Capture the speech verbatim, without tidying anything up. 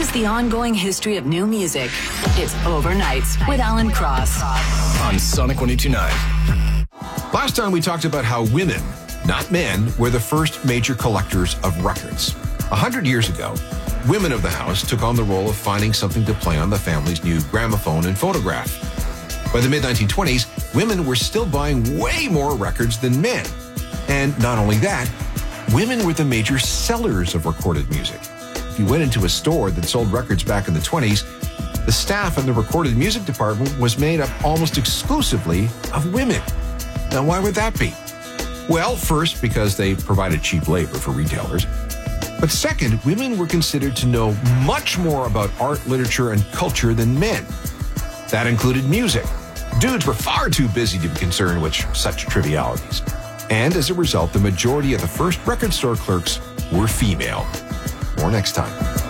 This is the ongoing history of new music. It's Overnights with Alan Cross on Sonic one oh two point nine. Last time we talked about how women, not men, were the first major collectors of records. A hundred years ago, women of the house took on the role of finding something to play on the family's new gramophone and phonograph. By the mid nineteen twenties, women were still buying way more records than men. And not only that, women were the major sellers of recorded music. If you went into a store that sold records back in the twenties, the staff in the recorded music department was made up almost exclusively of women. Now, why would that be? Well, first, because they provided cheap labor for retailers. But second, women were considered to know much more about art, literature, and culture than men. That included music. Dudes were far too busy to be concerned with such trivialities. And as a result, the majority of the first record store clerks were female. More next time.